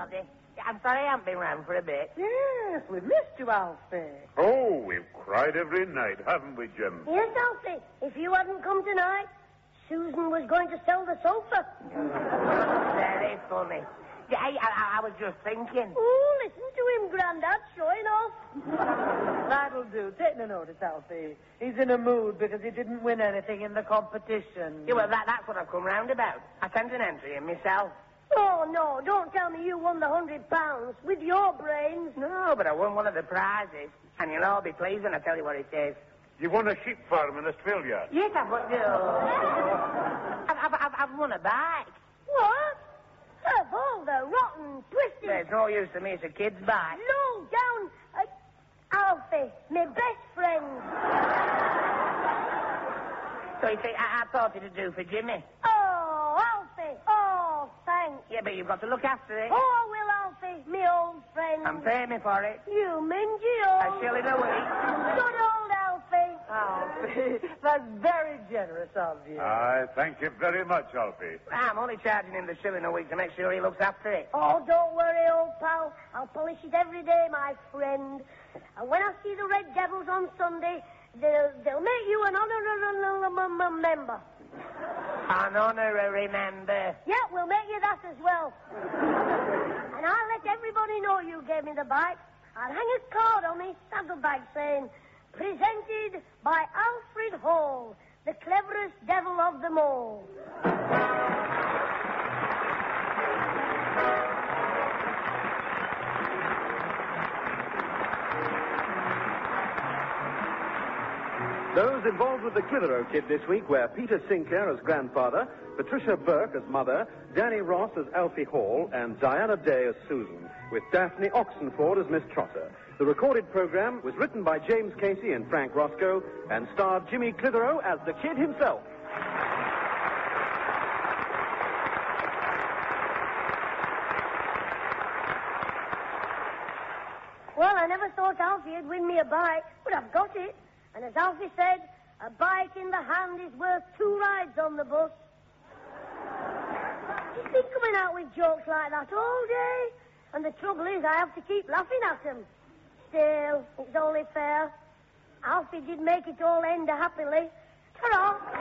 everybody. I'm sorry I haven't been round for a bit. Yes, we missed you, Alfie. Oh, we've cried every night, haven't we, Jim? Yes, Alfie. If you hadn't come tonight, Susan was going to sell the sofa. Very funny. Yeah, I was just thinking. Oh, listen to him, Grandad, showing off. That'll do. Take no notice, Alfie. He's in a mood because he didn't win anything in the competition. Yeah, well, that's what I've come round about. I sent an entry in myself. Oh, no, don't tell me you won the £100 with your brains. No, but I won one of the prizes. And you'll all be pleased when I tell you what it is. You won a sheep farm in Australia. Yes, I've won... I've won a bike. What? Of all the rotten, twisted... There's no use to me, it's a kid's bike. Low down... Alfie, my best friend. So you see, I thought it'd do for Jimmy. Oh, Alfie. Oh, thanks. Yeah, but you've got to look after it. Oh, I will, Alfie, me old friend. I'm paying me for it. You mingy old. A shilling a week. Good old Alfie. Alfie, that's very generous of you. I thank you very much, Alfie. I'm only charging him the shilling a week to make sure he looks after it. Oh, don't worry, old pal. I'll polish it every day, my friend. And when I see the Red Devils on Sunday, they'll make you an honorary member. An honorary member. Yeah, we'll make you that as well. And I'll let everybody know you gave me the bike. I'll hang a card on my saddlebag saying, presented by Alfred Hall, the cleverest devil of them all. Those involved with the Clitheroe Kid this week were Peter Sinclair as grandfather, Patricia Burke as mother, Danny Ross as Alfie Hall, and Diana Day as Susan, with Daphne Oxenford as Miss Trotter. The recorded program was written by James Casey and Frank Roscoe and starred Jimmy Clitheroe as the Kid himself. Well, I never thought Alfie'd win me a bike, but I've got it. And as Alfie said, a bike in the hand is worth 2 rides on the bus. He's been coming out with jokes like that all day. And the trouble is, I have to keep laughing at him. Still, it's only fair. Alfie did make it all end happily. Ta-ra!